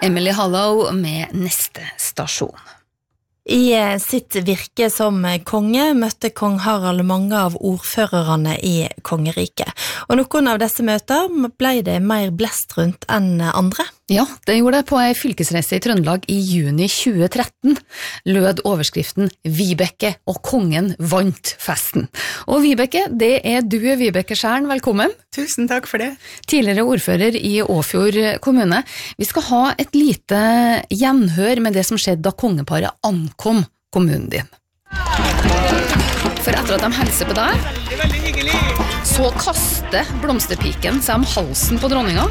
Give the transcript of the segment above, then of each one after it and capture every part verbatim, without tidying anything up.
Emily Hallow med neste stasjon. I sitt virke som konge møtte kong Harald mange av ordførerne i kongeriket, og noen av disse møter ble det mer blest rundt enn andre. Ja, det gjorde det på en fylkesreise i Trøndelag i juni tjue tretten, lød overskriften «Vibeke og kongen vant festen». Og Vibeke, det er du, Vibeke Skjern, velkommen. Tusen takk for det. Tidligere ordfører i Åfjord kommune. Vi skal ha et lite gjenhør med det som skjedde da kongeparet ankom kommunen din. For etter at de hilser på deg, Det er veldig hyggelig. så kaster blomsterpiken seg om halsen på dronninga.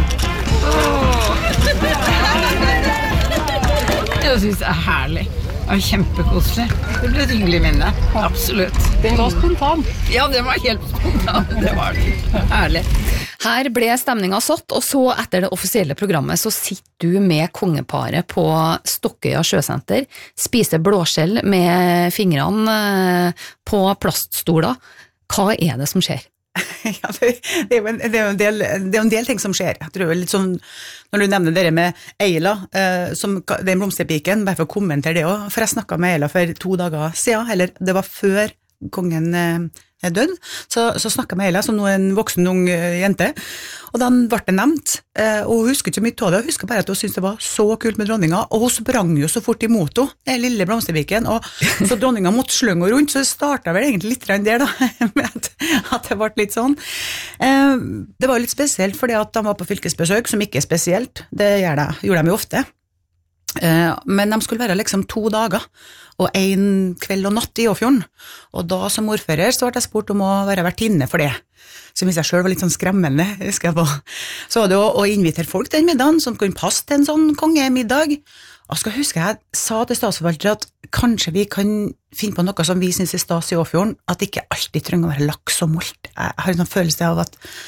Jeg synes det er herlig og kjempekoselig. Det ble et hyggelig minne, absolutt. Det var spontant. Ja, det var helt spontant. Det var det. Herlig. Her ble stemninga satt, og så etter det offisielle programmet så sitter du med kongeparet på Stokkøya sjøsenter, spiser blåskjell med fingrene på plaststoler. Hva er det som skjer? Ja, det, det, er jo en, det, er jo en del, det er jo en del ting som skjer. Jeg tror litt sånn, når du nevner det med Eila, eh, som, den blomsterpiken, bare for å kommentere det også, for jeg snakket med Eila for to dager siden, eller det var før kongen eh, er død, så, så snakket jeg med Eila, som nå er en voksen ung eh, jente, og da ble det nevnt, eh, og hun husker ikke mye av det, hun husker bare at hun syntes det var så kult med dronninga, og hun sprang jo så fort imot henne, den lille blomsterpiken, og så dronninga måtte slønge henne rundt, så det startet vel egentlig litt der da, med at, at det ble litt sånn. Eh, det var jo litt spesielt, fordi at de var på fylkesbesøk, som ikke er spesielt, det gjør de, gjorde de jo ofte, eh, men de skulle være liksom to dager, og en kveld og natt i Åfjorden, og da som ordfører så ble jeg spurt om å være vertinne for det, som i seg selv var litt sånn skremmende, husker jeg på. Så var det å, å invitere folk til den middagen, som kunne passe til en sånn kongemiddag, og skal huske jeg sa til statsforvalter at kanskje vi kan finne på noe som vi synes er stas i Åfjorden, at det ikke alltid trenger å være laks og molt. Jeg har en sånn følelse av at